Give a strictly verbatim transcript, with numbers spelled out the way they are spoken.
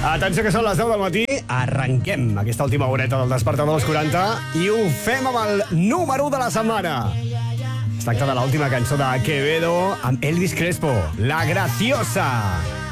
Atenció que són les deu del matí. Arrenquem aquesta última horeta del Despertador dels quaranta i ho fem amb el número de la setmana. Es tracta de l'última cançó de Quevedo amb Elvis Crespo, La Graciosa.